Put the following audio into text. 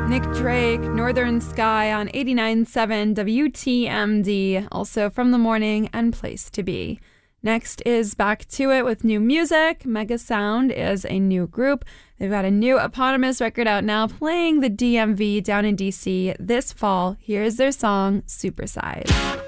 Nick Drake, Northern Sky on 89.7 WTMD, also from the morning and place to be. Next is Back to It with new music. Mega Sound is a new group. They've got a new eponymous record out now playing the DMV down in DC this fall. Here's their song, Supersize.